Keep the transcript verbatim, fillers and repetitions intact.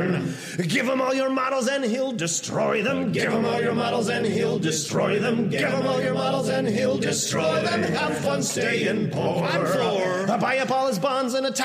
born. Give him all your models and he'll destroy them. Give him all your models and he'll destroy them. Give him all your models and he'll destroy them. Have fun staying poor. I'm for. Buy up all his bonds and attack